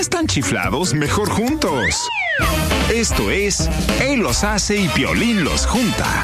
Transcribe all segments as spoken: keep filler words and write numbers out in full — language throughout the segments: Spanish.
están chiflados, mejor juntos. Esto es Él los hace y Piolín los junta.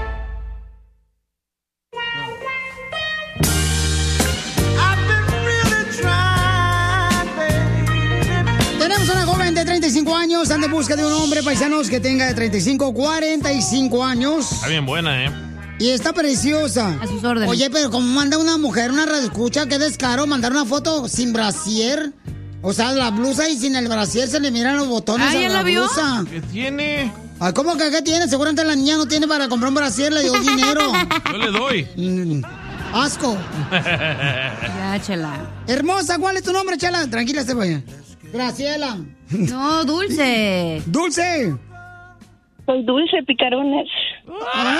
Tenemos a una joven de treinta y cinco años, anda en busca de un hombre, paisanos, que tenga de treinta y cinco a cuarenta y cinco años. Está bien buena, ¿eh? Y está preciosa. A sus órdenes. Oye, pero ¿cómo manda una mujer una radioescucha? Qué descaro mandar una foto sin brasier. O sea, la blusa y sin el brasier se le miran los botones Ah, a ¿ya la la vio? blusa. ¿Qué tiene? Ah, ¿cómo que qué tiene? Seguramente la niña no tiene para comprar un brasier, le dio dinero. Yo le doy. Mm, asco. Ya, Chela. Hermosa, ¿cuál es tu nombre, Chela? Tranquila, se vaya. Graciela. No, Dulce. Dulce. Soy Dulce Picarones. ¿Ah?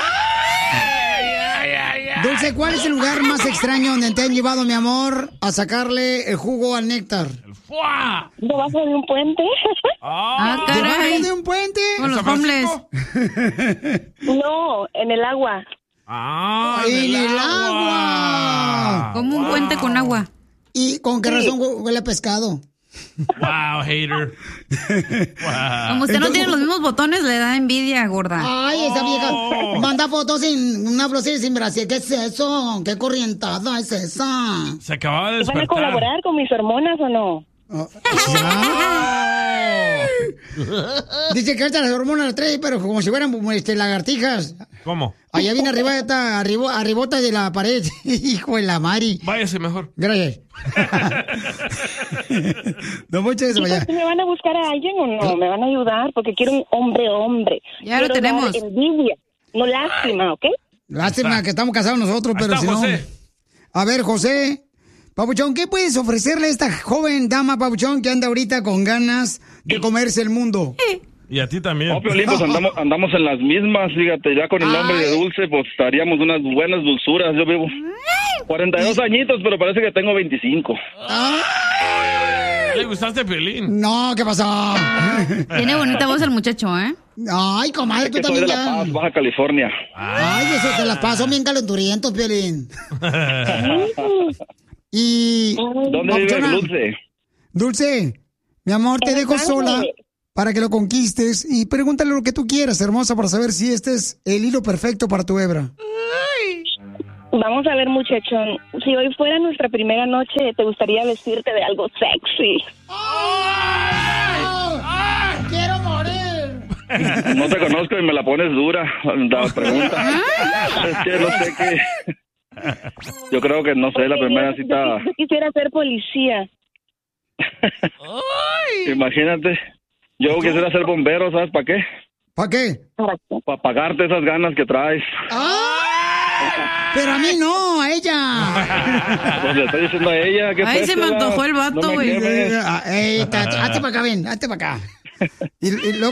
Dulce, ¿cuál es el lugar más extraño donde te han llevado, mi amor, a sacarle el jugo al néctar? ¡Fua! ¿Debajo de un puente? Ah, ¿Debajo caray. de un puente? Con los homeless. No, en el agua. ¡Ah! ¡En del el agua! Como un puente con agua. ¿Y con qué Sí. razón hu- huele a pescado? ¡Wow, hater! Wow. Como usted no tiene los mismos botones, le da envidia, gorda. Ay, esa vieja Oh. manda fotos sin una blusa y sin brasier. ¿Qué es eso? ¿Qué corrientada es esa? Se acababa de ¿Van a despertar. colaborar con mis hormonas o no? Oh, ya. Dice que ahorita las hormonas las trae, pero como si fueran este, lagartijas. ¿Cómo? Allá viene arriba, está arribo, arribota de la pared. Hijo de la Mari. Váyase mejor. Gracias. No mucho eso, Chicos, ya. ¿me van a buscar a alguien o no? ¿Me van a ayudar? Porque quiero un hombre hombre. Ya lo Quiero dar tenemos. envidia, no lástima, ¿ok? Lástima que estamos casados nosotros, Ahí pero está, si no. José. A ver, José. Papuchón, ¿qué puedes ofrecerle a esta joven dama, Papuchón, que anda ahorita con ganas de comerse el mundo? Y a ti también. No, Piolín, pues andamos, andamos en las mismas, fíjate, ya con el nombre de Ay. Dulce, pues haríamos unas buenas dulzuras. Yo vivo cuarenta y dos añitos, pero parece que tengo veinticinco. ¿Le gustaste, Piolín? No, ¿qué pasó? Tiene bonita voz el muchacho, ¿eh? Ay, comadre, Es tú que soy también de La ya. Paz, Baja California. Ay, eso te las paso bien calenturientos, Piolín. Y... ¿Dónde vive Papuchona, Dulce? Dulce, mi amor, te En dejo Los sola Ángeles. para que lo conquistes y pregúntale lo que tú quieras, hermosa, para saber si este es el hilo perfecto para tu hebra. Vamos a ver, muchachón. Si hoy fuera nuestra primera noche, ¿te gustaría vestirte de algo sexy? ¡Quiero morir! No te conozco y me la pones dura, la pregunta. Es que no sé qué... Yo creo que, no sé, la Porque primera yo- cita... Yo, yo quisiera ser policía. Imagínate, yo quisiera ser bombero, ¿sabes para qué? ¿Para qué? ¿Para qué? Para pagarte esas ganas que traes. ¡Ah! Pero a mí no, a ella. Pues le estoy diciendo a ella que... Ay, se me antojó el vato, güey. Eh, eh, eh, ta- Hazte para acá, ven, hazte para acá. Y, y luego